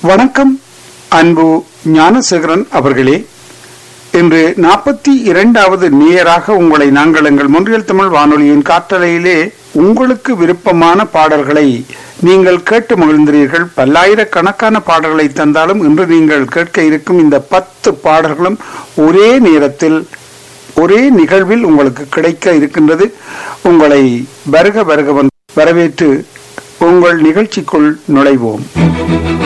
வணக்கம் அன்பு ஞானசேகரன் அவர்களே. இன்று 42வது நேயராக உங்களை நாங்கள் எங்கள் மொன்றியல் தமிழ் வானொலியின் காற்றலையிலே உங்களுக்கு விருப்பமான பாடல்களை நீங்கள் கேட்டு மகிழ்ந்தீர்கள். பல்லாயிரக்கணக்கான பாடல்களை தந்தாலும் இன்று நீங்கள் கேட்க இருக்கும் இந்த 10 பாடல்களும் ஒரே நேரத்தில் ஒரே நிகழ்வில் உங்களுக்கு கிடைக்க இருக்கின்றது. உங்களை வருக வரவேற்று உங்கள் நிகழ்ச்சிக்குள் நுழைவோம்.